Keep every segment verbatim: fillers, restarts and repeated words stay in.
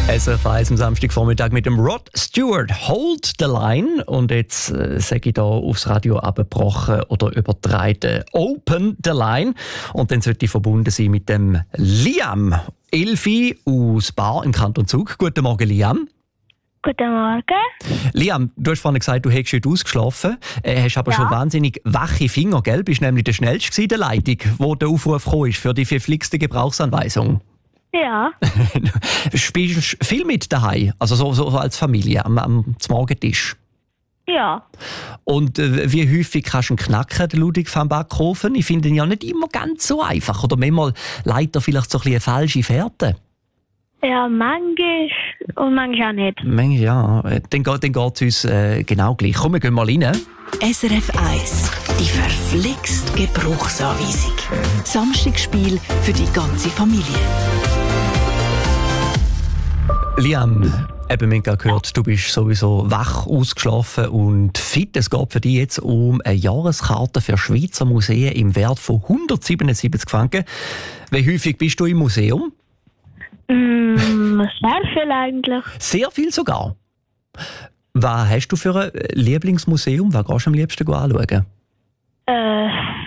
S R F eins am Samstagvormittag mit dem Rod Stewart, Hold the Line. Und jetzt äh, sage ich hier aufs Radio abgebrochen oder übertragen, Open the Line. Und dann sollte ich verbunden sein mit dem Liam Elfi aus Bar im Kanton Zug. Guten Morgen, Liam. Guten Morgen. Liam, du hast vorhin gesagt, du hättest heute ausgeschlafen, äh, hast aber Ja. schon wahnsinnig wache Finger, gell? Du bist nämlich der Schnellste in der Leitung, wo der Aufruf gekommen ist für die verflixte Gebrauchsanweisung. Ja, Spielst du viel mit daheim, also so, so als Familie am, am zum Morgentisch? ja. Und äh, wie häufig kannst du ihn knacken, den Ludwig van Backhofen? Ich finde ihn ja nicht immer ganz so einfach. Oder manchmal leitet er vielleicht so ein bisschen eine falsche Fährte. Ja, manchmal und manchmal auch nicht. Manchmal ja, äh, dann, geht- dann geht es uns äh, genau gleich. Komm, wir gehen mal rein. S R F eins, die verflixt Gebrauchsanweisung. Samstagsspiel für die ganze Familie. Liam, eben, wir haben gerade gehört, du bist sowieso wach, ausgeschlafen und fit. Es geht für dich jetzt um eine Jahreskarte für Schweizer Museen im Wert von hundertsiebenundsiebzig Franken. Wie häufig bist du im Museum? Mm, sehr viel eigentlich. Sehr viel sogar. Was hast du für ein Lieblingsmuseum? Was gehst du am liebsten anschauen? Äh,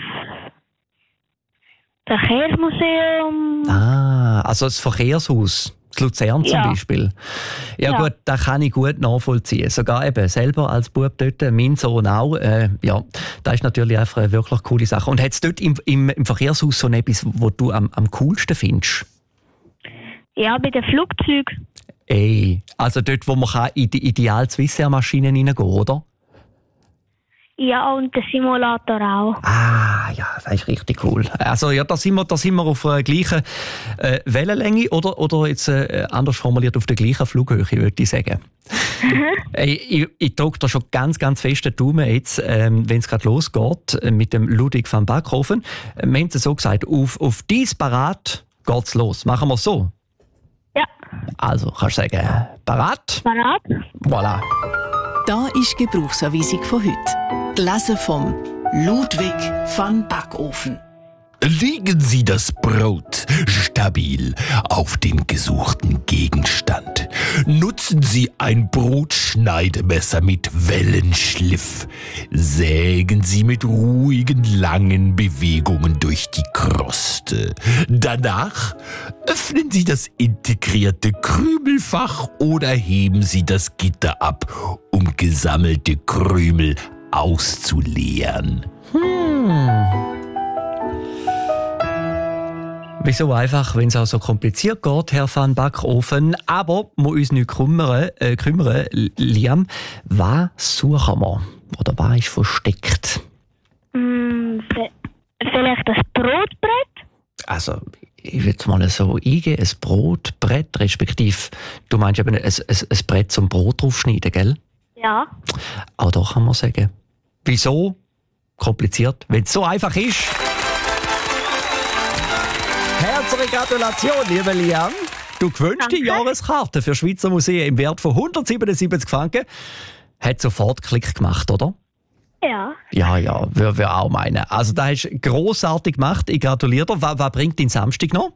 Verkehrsmuseum. Ah, also das Verkehrshaus. Das Luzern zum Ja. Beispiel. Ja, Ja. gut, das kann ich gut nachvollziehen. Sogar eben selber als Bub dort, mein Sohn auch. Äh, ja, das ist natürlich einfach eine wirklich coole Sache. Und hat es dort im, im, im Verkehrshaus so etwas, was du am, am coolsten findest? Ja, bei den Flugzeugen. Ey, also dort, wo man kann in die ideal Swissair-Maschinen reingehen kann, oder? Ja, und der Simulator auch. Ah, ja, das ist richtig cool. Also ja, da sind wir, da sind wir auf der gleichen äh, Wellenlänge oder, oder jetzt äh, anders formuliert auf der gleichen Flughöhe, würde ich sagen. Ey, ich ich drücke da schon ganz, ganz fest den Daumen jetzt, ähm, wenn es gerade losgeht äh, mit dem Ludwig van Backhofen. Äh, wir haben es so gesagt, auf, auf dies Parat geht's los. Machen wir es so? Ja, Also, kannst du sagen, parat? parat. Voilà. Da ist die Gebrauchsanweisung von heute. Gelesen vom Ludwig van Backofen. Legen Sie das Brot stabil auf den gesuchten Gegenstand. Nutzen Sie ein Brotschneidemesser mit Wellenschliff. Sägen Sie mit ruhigen, langen Bewegungen durch die Kruste. Danach öffnen Sie das integrierte Krümelfach oder heben Sie das Gitter ab, um gesammelte Krümel auszuleeren. Wieso einfach, wenn es auch so kompliziert geht, Herr van Backofen. Aber wir uns nicht kümmern, äh, kümmern, Liam, was suchen wir? Oder was ist versteckt? Mm, v- vielleicht das Brotbrett. Also, ich würde mal so eingehen, ein Brotbrett, respektive, du meinst eben ein, ein, ein Brett zum Brot draufschneiden, gell? Ja. Auch da kann man sagen. Wieso kompliziert, wenn es so einfach ist? Herzliche Gratulation, lieber Liam. Du gewünscht die Danke. Jahreskarte für Schweizer Museen im Wert von hundertsiebenundsiebzig Franken. Hat sofort Klick gemacht, oder? Ja. Ja, ja, würde wir auch meinen. Also, das hast du grossartig gemacht. Ich gratuliere dir. Was, was bringt dein Samstag noch?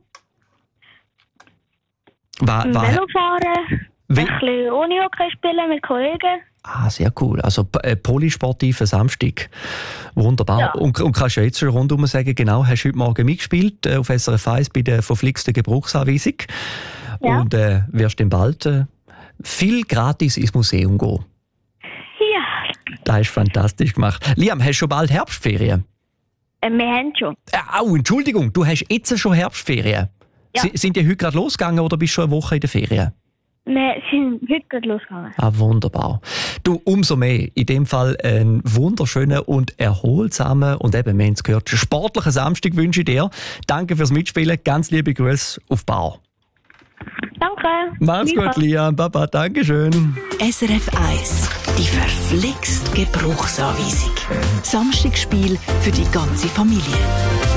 Was, was, Velofahren. Wie- Ein bisschen Unihockey spielen mit Kollegen. ah, sehr cool. Also, p- äh, polysportiver Samstag. Wunderbar. Ja. Und, und kannst du jetzt schon rundum sagen, genau, hast du heute Morgen mitgespielt äh, auf S R F eins bei der verflixten Gebrauchsanweisung. Ja. Und äh, wirst dann bald äh, viel gratis ins Museum gehen. Ja. Das hast du fantastisch gemacht. Liam, hast du schon bald Herbstferien? Äh, wir haben schon. Äh, au, Entschuldigung, du hast jetzt schon Herbstferien. Ja. Si- Sind die heute gerade losgegangen oder bist du schon eine Woche in der Ferien? Wir sind heute gerade losgegangen. Ah, wunderbar. Du, umso mehr. In dem Fall einen wunderschönen und erholsamen und eben, wir haben es gehört, sportlichen Samstag wünsche ich dir. Danke fürs Mitspielen. Ganz liebe Grüße auf Bar. Danke. Mach's gut, Liam. Papa, Dankeschön. S R F eins, die verflixt Gebrauchsanweisung. Samstagsspiel für die ganze Familie.